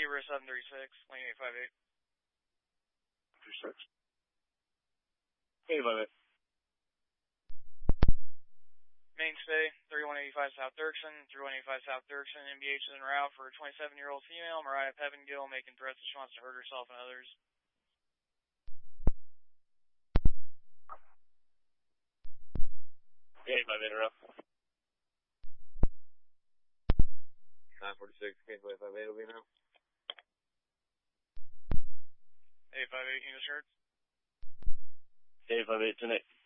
Zebra 736, lane 858. 36. 858. Mainstay, 3185 South Dirksen, 3185 South Dirksen. MBH is en route for a 27-year-old female, Mariah Pevengill, making threats that she wants to hurt herself and others. Okay, 858 interrupt. 946, K558 will be now. 858, unit assured. K558 tonight.